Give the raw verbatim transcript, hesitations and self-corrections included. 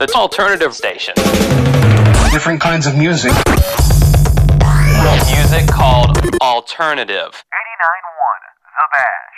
the alternative station. Different kinds of music. Music called alternative. eighty-nine point one, The Best.